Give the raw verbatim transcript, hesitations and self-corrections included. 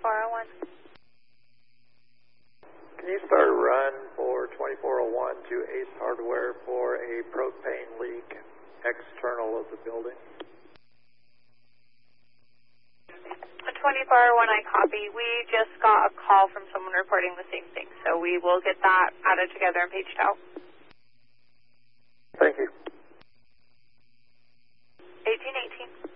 twenty-four oh one. Can you start a run for twenty-four oh one to Ace Hardware for a propane leak external of the building? twenty-four oh one, I copy. We just got a call from someone reporting the same thing, so we will get that added together and paged out. Thank you. eighteen eighteen.